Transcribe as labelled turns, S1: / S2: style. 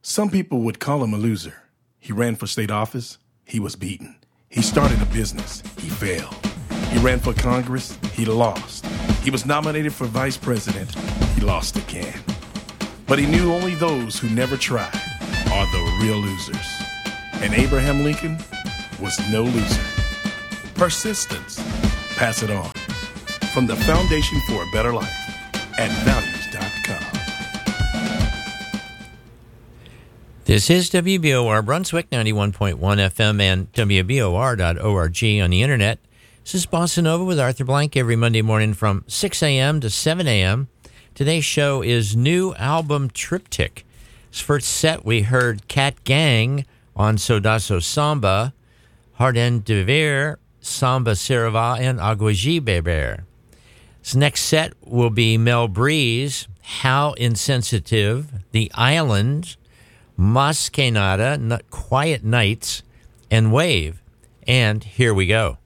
S1: Some people would call him a loser. He ran for state office. He was beaten. He started a business. He failed. He ran for Congress. He lost. He was nominated for vice president. He lost again. But he knew only those who never tried are the real losers. And Abraham Lincoln was no loser. Persistence. Pass it on. From the Foundation for a Better Life at values.com.
S2: This is WBOR Brunswick 91.1 FM and WBOR.org on the internet. This is Bossa Nova with Arthur Blank every Monday morning from 6 a.m. to 7 a.m. Today's show is New Album Triptych. This first set we heard Cat Gang on Sodasso Samba, Hardin de Ver, Samba Sarava, and Aguaji Beber. This next set will be Mel Breeze, How Insensitive, The Island, Mas Que Nada, Quiet Nights, and Wave. And here we go.